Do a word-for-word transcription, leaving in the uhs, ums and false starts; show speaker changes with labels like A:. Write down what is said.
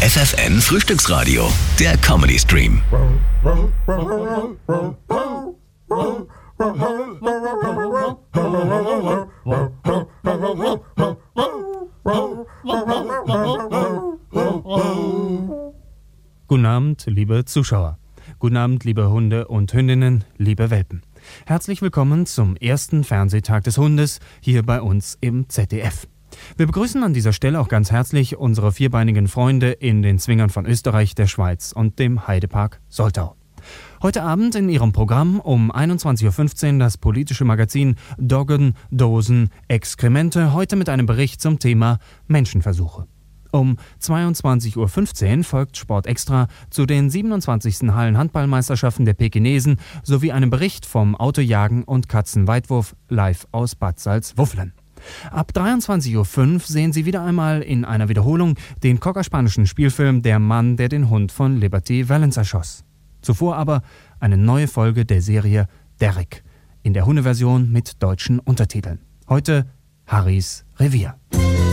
A: F F N Frühstücksradio, der Comedy Stream.
B: Guten Abend, liebe Zuschauer. Guten Abend, liebe Hunde und Hündinnen, liebe Welpen. Herzlich willkommen zum ersten Fernsehtag des Hundes hier bei uns im Z D F. Wir begrüßen an dieser Stelle auch ganz herzlich unsere vierbeinigen Freunde in den Zwingern von Österreich, der Schweiz und dem Heidepark Soltau. Heute Abend in ihrem Programm um einundzwanzig Uhr fünfzehn das politische Magazin Doggen, Dosen, Exkremente, heute mit einem Bericht zum Thema Menschenversuche. Um zweiundzwanzig Uhr fünfzehn folgt Sport Extra zu den siebenundzwanzigsten Hallen-Handballmeisterschaften der Pekinesen sowie einem Bericht vom Autojagen und Katzenweitwurf live aus Bad Salzuflen. Ab dreiundzwanzig Uhr fünf sehen Sie wieder einmal in einer Wiederholung den cockerspanischen Spielfilm Der Mann, der den Hund von Liberty Valance erschoss. Zuvor aber eine neue Folge der Serie Derrick in der Hundeversion mit deutschen Untertiteln. Heute Harrys Revier.